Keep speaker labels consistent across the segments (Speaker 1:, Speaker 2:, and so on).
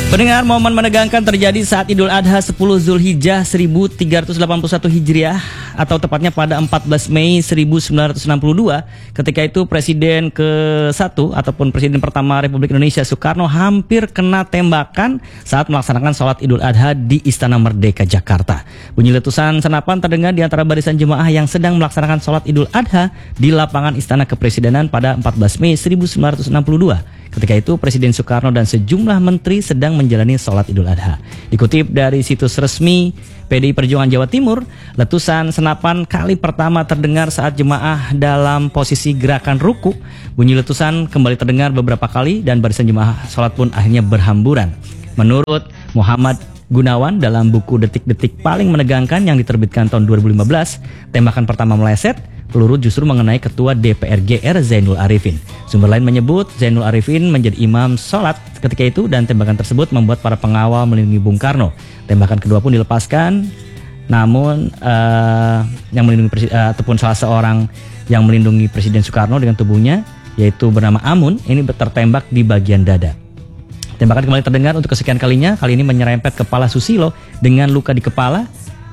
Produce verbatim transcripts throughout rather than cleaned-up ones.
Speaker 1: Pendengar, momen menegangkan terjadi saat Idul Adha sepuluh Zulhijjah seribu tiga ratus delapan puluh satu Hijriah atau tepatnya pada empat belas Mei seribu sembilan ratus enam puluh dua. Ketika itu Presiden ke satu ataupun Presiden pertama Republik Indonesia Soekarno hampir kena tembakan saat melaksanakan sholat Idul Adha di Istana Merdeka Jakarta. Bunyi letusan senapan terdengar di antara barisan jemaah yang sedang melaksanakan sholat Idul Adha di lapangan Istana Kepresidenan pada empat belas Mei seribu sembilan ratus enam puluh dua. Ketika itu Presiden Soekarno dan sejumlah menteri sedang menjalani sholat Idul Adha. Dikutip dari situs resmi P D I Perjuangan Jawa Timur, letusan senapan kali pertama terdengar saat jemaah dalam posisi gerakan ruku. Bunyi letusan kembali terdengar beberapa kali dan barisan jemaah sholat pun akhirnya berhamburan. Menurut Muhammad Gunawan dalam buku Detik-Detik Paling Menegangkan yang diterbitkan tahun dua ribu lima belas, tembakan pertama meleset, peluru justru mengenai Ketua D P R G R Zainul Arifin. Sumber lain menyebut Zainul Arifin menjadi imam sholat ketika itu dan tembakan tersebut membuat para pengawal melindungi Bung Karno. Tembakan kedua pun dilepaskan, namun uh, yang melindungi uh, ataupun salah seorang yang melindungi Presiden Soekarno dengan tubuhnya, yaitu bernama Amun, ini tertembak di bagian dada. Tembakan kembali terdengar untuk kesekian kalinya, kali ini menyerempet kepala Susilo dengan luka di kepala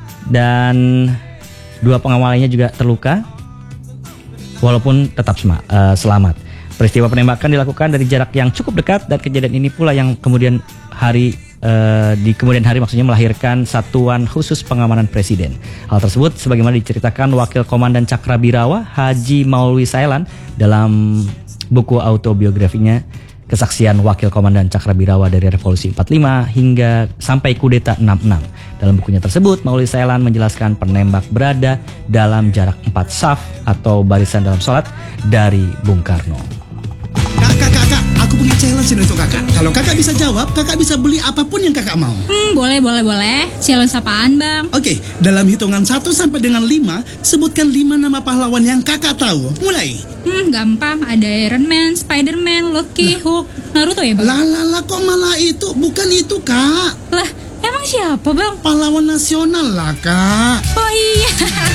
Speaker 1: dan dua pengawalnya juga terluka, walaupun tetap sema, uh, selamat. Peristiwa penembakan dilakukan dari jarak yang cukup dekat dan kejadian ini pula yang kemudian hari uh, di kemudian hari maksudnya melahirkan Satuan Khusus Pengamanan Presiden. Hal tersebut sebagaimana diceritakan Wakil Komandan Cakrabirawa Haji Maulwi Sailan dalam buku autobiografinya Kesaksian Wakil Komandan Cakrabirawa dari Revolusi empat puluh lima hingga sampai Kudeta enam puluh enam. Dalam bukunya tersebut, Maulwi Sailan menjelaskan penembak berada dalam jarak empat saf atau barisan dalam sholat dari Bung Karno.
Speaker 2: Kak, kak, kak, kak, aku punya challenge untuk kakak. Kalau kakak bisa jawab, kakak bisa beli apapun yang kakak mau.
Speaker 3: Hmm, boleh, boleh, boleh. Challenge apaan, Bang?
Speaker 2: Oke, dalam hitungan satu sampai dengan lima, sebutkan lima nama pahlawan yang kakak tahu. Mulai.
Speaker 3: Hmm, gampang. Ada Iron Man, Spider-Man, Loki, Hulk, Naruto ya, Bang?
Speaker 2: Lah, lah, lah, kok malah itu? Bukan itu, kak.
Speaker 3: Lah, emang siapa, Bang?
Speaker 2: Pahlawan nasional lah, kak.
Speaker 3: Oh iya.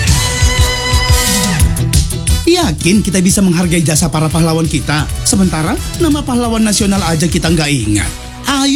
Speaker 2: Yakin kita bisa menghargai jasa para pahlawan kita? Sementara nama pahlawan nasional aja kita nggak ingat.